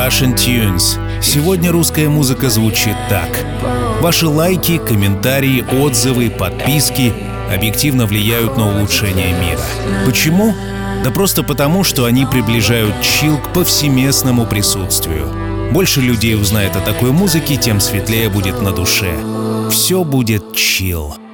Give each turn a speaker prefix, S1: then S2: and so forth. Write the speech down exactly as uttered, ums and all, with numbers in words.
S1: Russian Tunes. Сегодня русская музыка звучит так. Ваши лайки, комментарии, отзывы, подписки объективно влияют на улучшение мира. Почему? Да просто потому, что они приближают чилл к повсеместному присутствию. Больше людей узнает о такой музыке, тем светлее будет на душе. Все будет чилл.